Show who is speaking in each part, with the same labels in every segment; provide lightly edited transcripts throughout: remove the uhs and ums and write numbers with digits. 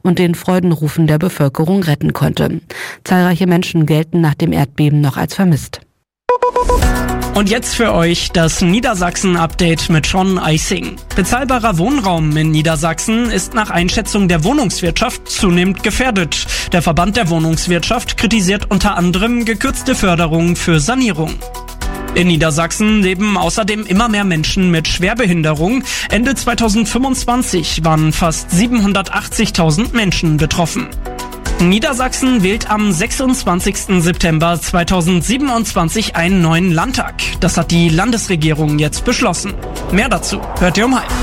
Speaker 1: und den Freudenrufen der Bevölkerung retten konnte. Zahlreiche Menschen gelten nach dem Erdbeben noch als vermisst.
Speaker 2: Und jetzt für euch das Niedersachsen-Update mit John Eising. Bezahlbarer Wohnraum in Niedersachsen ist nach Einschätzung der Wohnungswirtschaft zunehmend gefährdet. Der Verband der Wohnungswirtschaft kritisiert unter anderem gekürzte Förderung für Sanierung. In Niedersachsen leben außerdem immer mehr Menschen mit Schwerbehinderung. Ende 2025 waren fast 780.000 Menschen betroffen. Niedersachsen wählt am 26. September 2027 einen neuen Landtag. Das hat die Landesregierung jetzt beschlossen. Mehr dazu hört ihr um 12:30.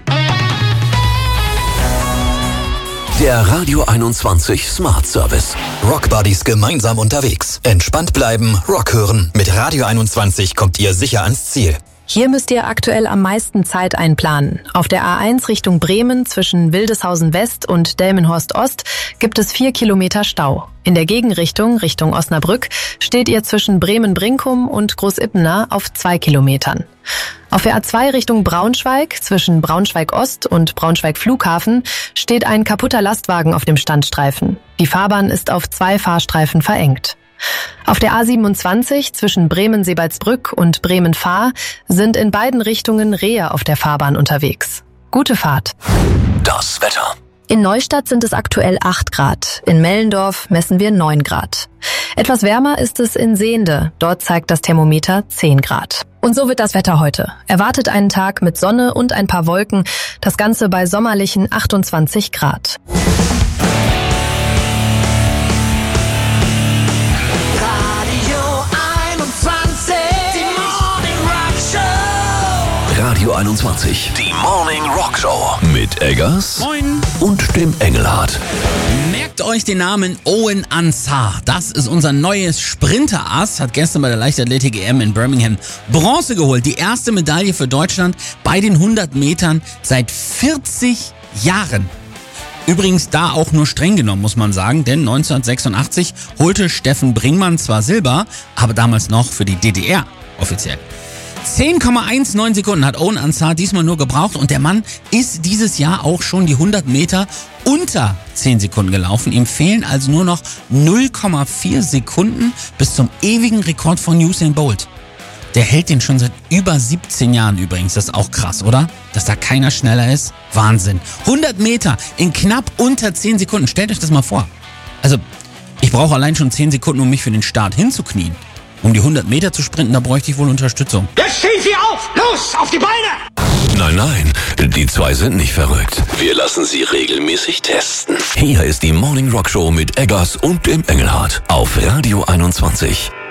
Speaker 3: Der Radio 21 Smart Service. Rockbuddies gemeinsam unterwegs. Entspannt bleiben, Rock hören. Mit Radio 21 kommt ihr sicher ans Ziel.
Speaker 4: Hier müsst ihr aktuell am meisten Zeit einplanen. Auf der A1 Richtung Bremen zwischen Wildeshausen West und Delmenhorst Ost gibt es 4 Kilometer Stau. In der Gegenrichtung, Richtung Osnabrück, steht ihr zwischen Bremen-Brinkum und Großippener auf 2 Kilometern. Auf der A2 Richtung Braunschweig zwischen Braunschweig-Ost und Braunschweig-Flughafen steht ein kaputter Lastwagen auf dem Standstreifen. Die Fahrbahn ist auf 2 Fahrstreifen verengt. Auf der A27 zwischen Bremen-Sebalsbrück und Bremen-Fahr sind in beiden Richtungen Rehe auf der Fahrbahn unterwegs. Gute Fahrt.
Speaker 3: Das Wetter.
Speaker 4: In Neustadt sind es aktuell 8 Grad. In Mellendorf messen wir 9 Grad. Etwas wärmer ist es in Sehnde. Dort zeigt das Thermometer 10 Grad. Und so wird das Wetter heute. Erwartet einen Tag mit Sonne und ein paar Wolken. Das Ganze bei sommerlichen 28 Grad.
Speaker 3: Radio 21, die Morning Rock Show mit Eggers
Speaker 5: Moin.
Speaker 3: Und dem Engelhardt.
Speaker 5: Merkt euch den Namen Owen Ansar. Das ist unser neues Sprinterass. Hat gestern bei der Leichtathletik-EM in Birmingham Bronze geholt. Die erste Medaille für Deutschland bei den 100 Metern seit 40 Jahren. Übrigens da auch nur streng genommen, muss man sagen, denn 1986 holte Steffen Bringmann zwar Silber, aber damals noch für die DDR offiziell. 10,19 Sekunden hat Owen Ansar diesmal nur gebraucht und der Mann ist dieses Jahr auch schon die 100 Meter unter 10 Sekunden gelaufen. Ihm fehlen also nur noch 0,4 Sekunden bis zum ewigen Rekord von Usain Bolt. Der hält den schon seit über 17 Jahren übrigens. Das ist auch krass, oder? Dass da keiner schneller ist? Wahnsinn. 100 Meter in knapp unter 10 Sekunden. Stellt euch das mal vor. Also, ich brauche allein schon 10 Sekunden, um mich für den Start hinzuknien. Um die 100 Meter zu sprinten, da bräuchte ich wohl Unterstützung.
Speaker 6: Jetzt stehen Sie auf! Los, auf die Beine!
Speaker 3: Nein, die zwei sind nicht verrückt. Wir lassen sie regelmäßig testen. Hier ist die Morning Rock Show mit Eggers und dem Engelhardt auf Radio 21.